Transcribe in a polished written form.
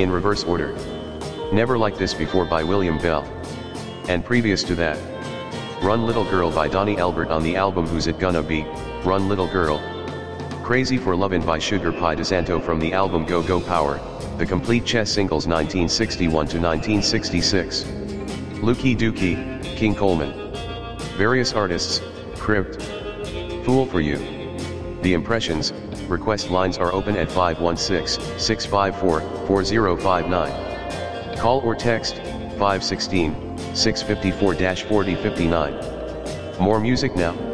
in reverse order. Never Like This Before by William Bell. And previous to that, Run Little Girl by Donnie Elbert on the album Who's It Gonna Be, Run Little Girl. Crazy for Lovin' by Sugar Pie DeSanto from the album Go Go Power, the complete Chess singles 1961 to 1966. Lukey Dookie, King Coleman. Various artists, Crypt. Fool for You. The Impressions, request lines are open at 516-654-4059. Call or text, 516-654-4059. More music now.